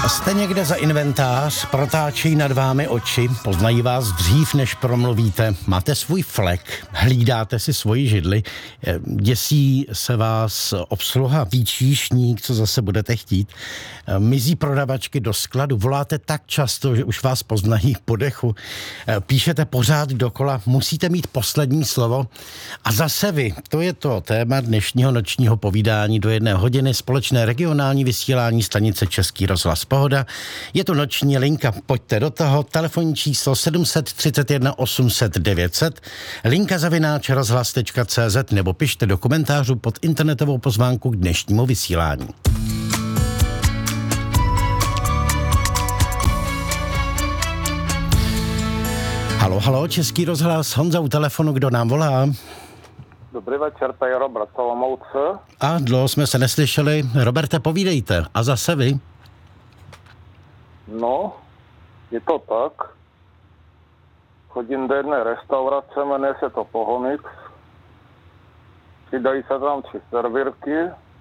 Jste někde za inventář, protáčejí nad vámi oči, poznají vás dřív, než promluvíte, máte svůj flek, hlídáte si svoji židli, děsí se vás obsluha, ví číšník, co zase budete chtít, mizí prodavačky do skladu, voláte tak často, že už vás poznají po dechu, píšete pořád dokola, musíte mít poslední slovo a zase vy, to je to téma dnešního nočního povídání do 1 hodiny, společné regionální vysílání stanice Český rozhlas Pohoda. Je to noční linka, pojďte do toho, telefonní číslo 731 800 900, linka @rozhlas.cz nebo pište do komentářů pod internetovou pozvánku k dnešnímu vysílání. Halo, Český rozhlas, Honza u telefonu, kdo nám volá? Dobrý večer, to je Robert Olomouce. A dlouho jsme se neslyšeli. Roberte, povídejte. A zase vy? No, je to tak. Chodím do jedné restaurace, jmenuje se to Pohonix. Přidají se tam 3 servírky.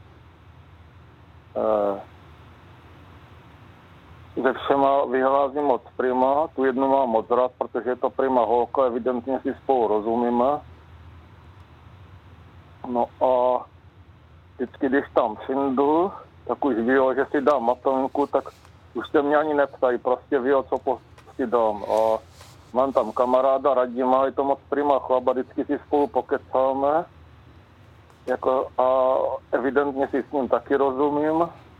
Ze všema vyhlázím moc prima. Tu jednu mám moc rád, protože je to prima holka, evidentně si spolu rozumíme. No a vždycky, když tam přijdu, tak už ví, že si dám matonku, tak už se mě ani neptají, prostě ví, co si dám. A mám tam kamaráda Radima, je to moc prima chlap a vždycky si spolu pokecáme. A evidentně si s ním taky rozumím.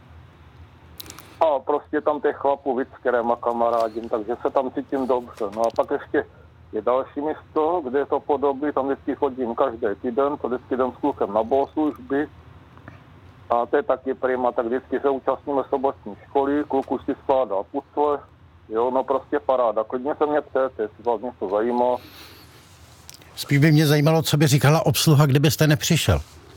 A prostě tam těch chlapů víc, kteréma kamarádím, takže se tam cítím dobře. No a pak ještě je další místo, kde je to podobný, tam vždycky chodím každý týden, to vždycky jdem s klukem na bohoslužby. A to je taky prima, tak vždycky se účastníme sobotní školy, kluk už si skládá pucle, jo, no prostě paráda. Klidně se mě ptejte, jestli vás něco zajímá. Spíš by mě zajímalo, co by říkala obsluha, kdybyste nepřišel.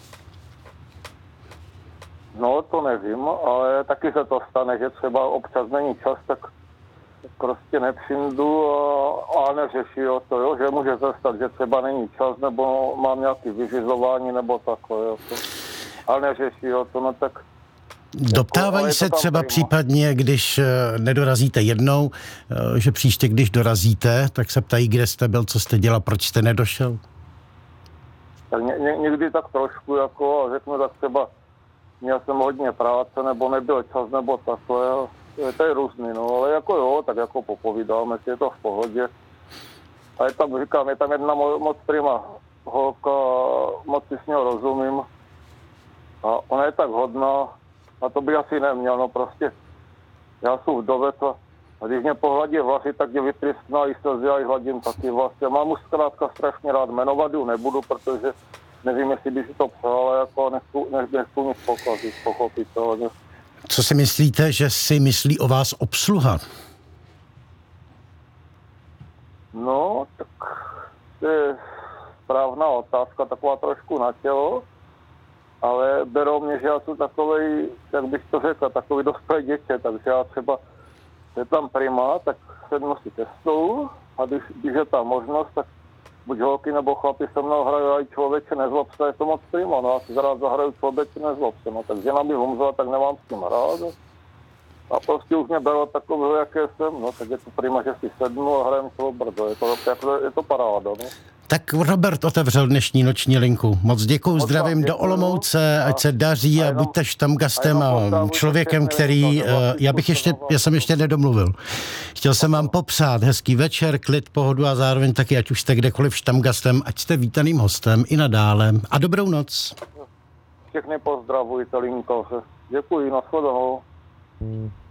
No, to nevím, ale taky se to stane, že třeba občas není čas, tak prostě nepřijdu a neřeší to, jo, že může se stát, že třeba není čas, nebo mám nějaké vyřizování, nebo takhle, jo. Ale neřeší to, no tak... Doptávají se třeba případně, když nedorazíte jednou, že příště, když dorazíte, tak se ptají, kde jste byl, co jste dělal, proč jste nedošel? Tak někdy tak trošku, jako, řeknu tak třeba, měl jsem hodně práce, nebo nebyl čas, nebo takhle, to je různý, no, ale jako jo, tak jako popovídáme si, je to v pohodě. A je tam, říkám, je tam jedna moc prima holka, moc si s ní rozumím. A ona je tak hodná, a to by asi neměl, no prostě, já jsem vdovec a když mě pohladí vlasy, tak mě vytrystná i slzy a i hladím taky vlasy. Já mám už zkrátka strašně rád, jmenovat ju nebudu, protože nevím, jestli by si to přál, ale jako nechci nic pokazit, pochopitelně. Co si myslíte, že si myslí o vás obsluha? No, tak to je správná otázka, taková trošku na tělo, ale berou mě, že já jsem takovej, jak bych to řekl, takový dospělý dětě, takže já třeba, je tam prima, tak sednu si ke stolu a když je tam možnost, tak buď holky nebo chlapi se mnou hrajou, a i člověče nezlob se, je to moc prima, no já si rád zahraju člověče nezlob se, no tak žena by umřela, tak nemám s tím rád. A prostě už mě bylo takového, jaké jsem, no tak je to prima, že si sednu a hrajem celou brdo, je to paráda, no. Tak Robert otevřel dnešní noční linku. Moc děkuju, zdravím do Olomouce, ať se daří a buďte štamgastem a člověkem, který, já jsem ještě nedomluvil. Chtěl jsem vám popřát hezký večer, klid, pohodu a zároveň taky, ať už jste kdekoliv štamgastem, ať jste vítaným hostem i nadále. A dobrou noc. Všechny pozdravujte, linkoře. Děkuji, nashledanou.